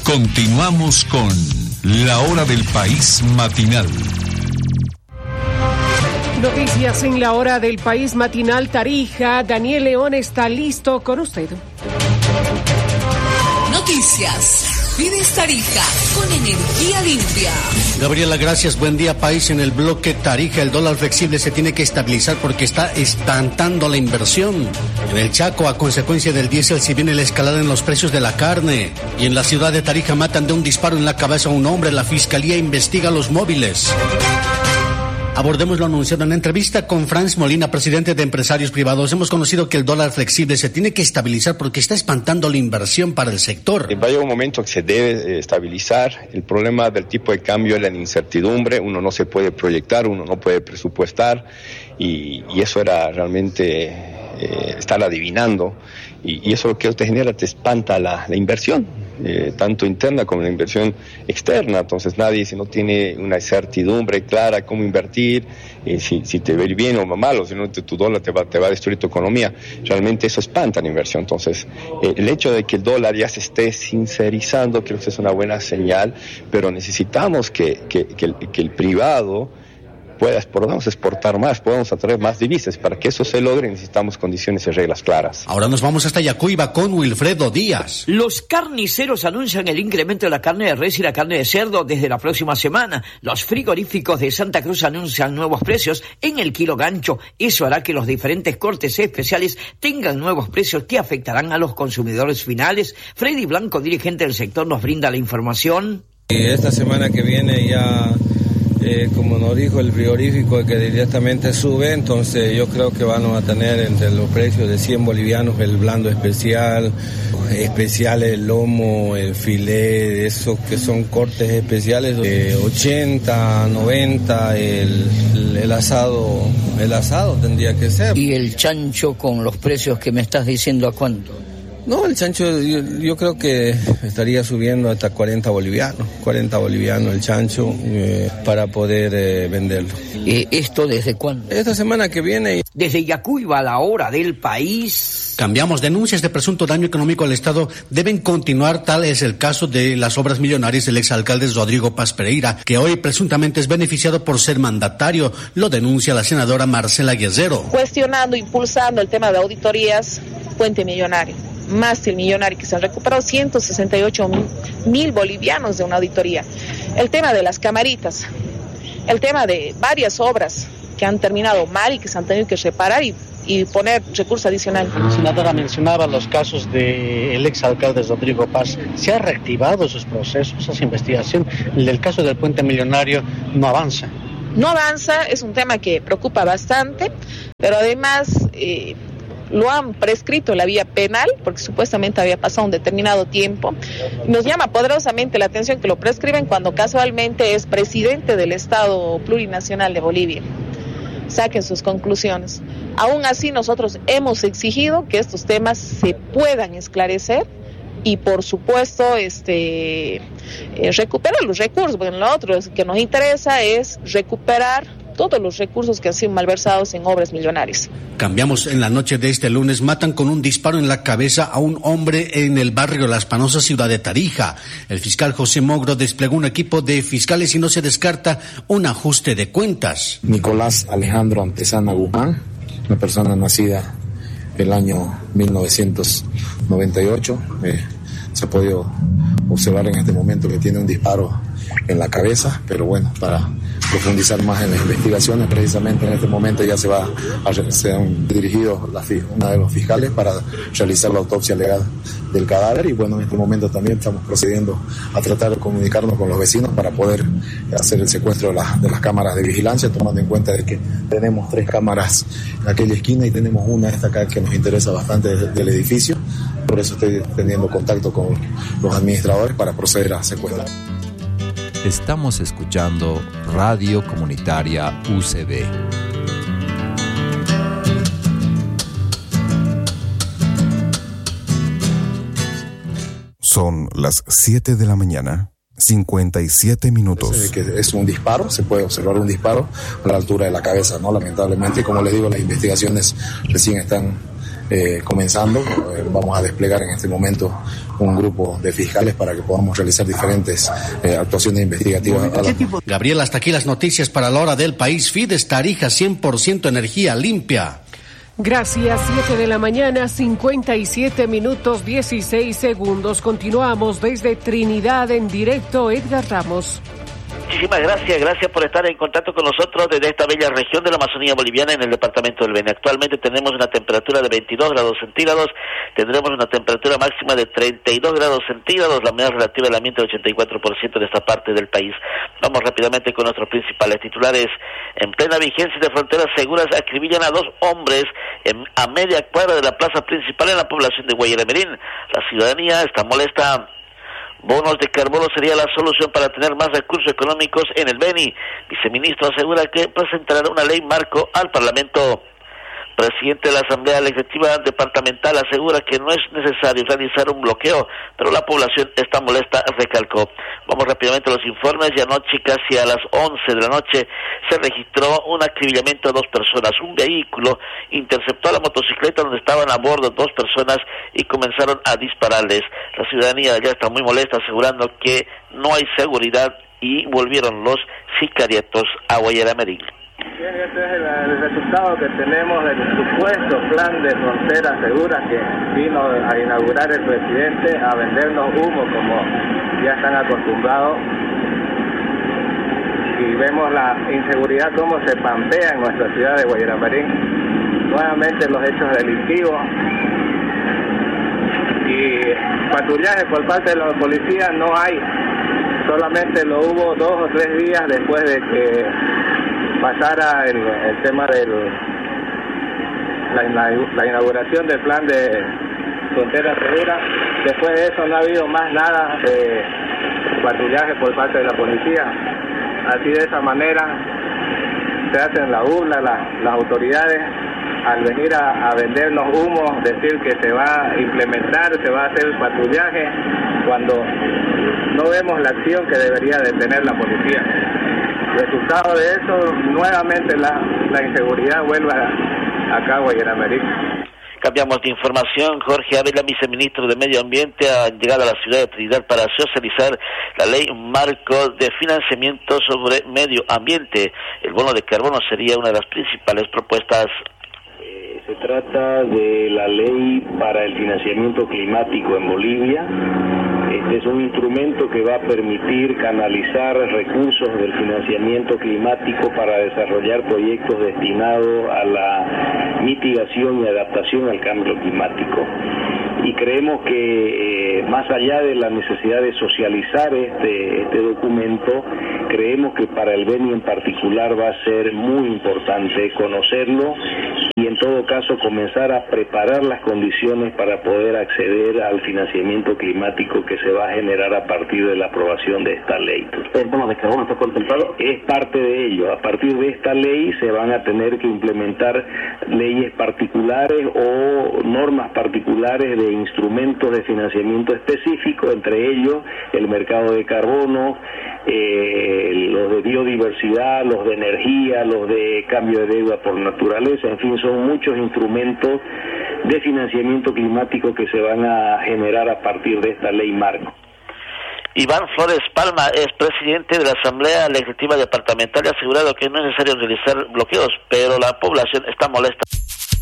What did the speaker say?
Continuamos con La Hora del País Matinal. Noticias en La Hora del País Matinal. Tarija, Daniel León está listo con usted. Noticias. Vives Tarija con energía limpia. Gabriela, gracias. Buen día, país. En el bloque Tarija, el dólar flexible se tiene que estabilizar porque está estancando la inversión. En el Chaco, a consecuencia del diésel, se viene la escalada en los precios de la carne. Y en la ciudad de Tarija matan de un disparo en la cabeza a un hombre. La fiscalía investiga los móviles. Abordemos lo anunciado en la entrevista con Franz Molina, presidente de Empresarios Privados. Hemos conocido que el dólar flexible se tiene que estabilizar porque está espantando la inversión para el sector. Va a llegar un momento que se debe estabilizar. El problema del tipo de cambio es la incertidumbre. Uno no se puede proyectar, uno no puede presupuestar y eso era realmente estar adivinando. Y eso lo que te genera, te espanta la inversión, tanto interna como la inversión externa. Entonces nadie, si no tiene una certidumbre clara cómo invertir, si te va a ir bien o mal, o si no tu dólar te va a destruir tu economía, realmente eso espanta la inversión. Entonces el hecho de que el dólar ya se esté sincerizando creo que es una buena señal, pero necesitamos que el privado podamos exportar más, podamos atraer más divisas. Para que eso se logre necesitamos condiciones y reglas claras. Ahora nos vamos hasta Yacuiba con Wilfredo Díaz. Los carniceros anuncian el incremento de la carne de res y la carne de cerdo desde la próxima semana. Los frigoríficos de Santa Cruz anuncian nuevos precios en el kilo gancho. Eso hará que los diferentes cortes especiales tengan nuevos precios que afectarán a los consumidores finales. Freddy Blanco, dirigente del sector, nos brinda la información. Esta semana que viene ya... como nos dijo el frigorífico que directamente sube, entonces yo creo que van a tener entre los precios de 100 bolivianos el blando especial el lomo, el filé, esos que son cortes especiales, 80, 90, el asado tendría que ser. ¿Y el chancho con los precios que me estás diciendo a cuánto? No, el chancho yo creo que estaría subiendo hasta 40 bolivianos el chancho para poder venderlo. ¿Esto desde cuándo? Esta semana que viene. Desde Yacuiba, a La Hora del País. Cambiamos. Denuncias de presunto daño económico al Estado deben continuar. Tal es el caso de las obras millonarias del exalcalde Rodrigo Paz Pereira, que hoy presuntamente es beneficiado por ser mandatario. Lo denuncia la senadora Marcela Guerrero. Cuestionando, impulsando el tema de auditorías, puente millonario, mástil millonario, que se han recuperado 168.000 bolivianos de una auditoría. El tema de las camaritas, el tema de varias obras que han terminado mal y que se han tenido que reparar y poner recursos adicionales. La senadora mencionaba los casos del exalcalde Rodrigo Paz. ¿Se ha reactivado esos procesos, esa investigación? El caso del puente millonario no avanza. No avanza, es un tema que preocupa bastante, pero además lo han prescrito en la vía penal, porque supuestamente había pasado un determinado tiempo. Nos llama poderosamente la atención que lo prescriben cuando casualmente es presidente del Estado Plurinacional de Bolivia. Saquen sus conclusiones. Aún así, nosotros hemos exigido que estos temas se puedan esclarecer y, por supuesto, recuperar los recursos. Porque lo otro que nos interesa es recuperar todos los recursos que han sido malversados en obras millonarias. Cambiamos. En la noche de este lunes matan con un disparo en la cabeza a un hombre en el barrio Las Panosas, ciudad de Tarija. El fiscal José Mogro desplegó un equipo de fiscales y no se descarta un ajuste de cuentas. Nicolás Alejandro Antesana Guzmán, una persona nacida el año 1998. Se ha podido observar en este momento que tiene un disparo en la cabeza, pero bueno, para profundizar más en las investigaciones, precisamente en este momento ya se han dirigido una de los fiscales para realizar la autopsia legal del cadáver y bueno, en este momento también estamos procediendo a tratar de comunicarnos con los vecinos para poder hacer el secuestro de las cámaras de vigilancia, tomando en cuenta de que tenemos 3 cámaras en aquella esquina y tenemos una esta acá que nos interesa bastante del edificio, por eso estoy teniendo contacto con los administradores para proceder a secuestrar. Estamos escuchando Radio Comunitaria UCB. Son las 7 de la mañana, 57 minutos. Es un disparo, se puede observar un disparo a la altura de la cabeza, ¿no? Lamentablemente, como les digo, las investigaciones recién están comenzando. Vamos a desplegar en este momento un grupo de fiscales para que podamos realizar diferentes actuaciones investigativas. Gabriel, hasta aquí las noticias para la hora del país. Fides Tarija, 100% energía limpia. Gracias, 7 de la mañana, 57 minutos, 16 segundos. Continuamos desde Trinidad en directo, Edgar Ramos. Muchísimas gracias por estar en contacto con nosotros desde esta bella región de la Amazonía boliviana en el departamento del Beni. Actualmente tenemos una temperatura de 22 grados centígrados, tendremos una temperatura máxima de 32 grados centígrados, la humedad relativa del ambiente del 84% de esta parte del país. Vamos rápidamente con nuestros principales titulares. En plena vigencia de fronteras seguras, acribillan a 2 hombres a media cuadra de la plaza principal en la población de Guayaramerín. La ciudadanía está molesta. Bonos de carbono sería la solución para tener más recursos económicos en el Beni. Viceministro asegura que presentará una ley marco al Parlamento. Presidente de la Asamblea Legislativa Departamental asegura que no es necesario realizar un bloqueo, pero la población está molesta, recalcó. Vamos rápidamente a los informes. Y anoche, casi a las 11 de la noche, se registró un acribillamiento a 2 personas. Un vehículo interceptó a la motocicleta donde estaban a bordo 2 personas y comenzaron a dispararles. La ciudadanía ya está muy molesta, asegurando que no hay seguridad y volvieron los sicariatos a Guayaramerín. Bien, este es el resultado que tenemos del supuesto plan de fronteras seguras que vino a inaugurar el presidente, a vendernos humo como ya están acostumbrados, y vemos la inseguridad cómo se pampea en nuestra ciudad de Guayaramerín, nuevamente los hechos delictivos y patrullaje por parte de los policías no hay, solamente lo hubo 2 o 3 días después de que pasara el tema de la inauguración del plan de frontera segura. Después de eso no ha habido más nada de patrullaje por parte de la policía. Así, de esa manera se hacen la burla las autoridades al venir a vendernos humo, decir que se va a implementar, se va a hacer patrullaje, cuando no vemos la acción que debería de tener la policía. Resultado de eso, nuevamente la inseguridad vuelve acá a Guayaramerín. Cambiamos de información. Jorge Ávila, viceministro de Medio Ambiente, ha llegado a la ciudad de Trinidad para socializar la ley marco de financiamiento sobre medio ambiente. El bono de carbono sería una de las principales propuestas. Se trata de la ley para el financiamiento climático en Bolivia. Este es un instrumento que va a permitir canalizar recursos del financiamiento climático para desarrollar proyectos destinados a la mitigación y adaptación al cambio climático. Y creemos que más allá de la necesidad de socializar este documento, creemos que para el Beni en particular va a ser muy importante conocerlo y en todo caso comenzar a preparar las condiciones para poder acceder al financiamiento climático que se va a generar a partir de la aprobación de esta ley. ¿El tema de carbono está contemplado? Es parte de ello. A partir de esta ley se van a tener que implementar leyes particulares o normas particulares de instrumentos de financiamiento específico, entre ellos el mercado de carbono, los de biodiversidad, los de energía, los de cambio de deuda por naturaleza, en fin, son muchos instrumentos de financiamiento climático que se van a generar a partir de esta ley marco. Iván Flores Palma es presidente de la Asamblea Legislativa Departamental y ha asegurado que no es necesario realizar bloqueos, pero la población está molesta.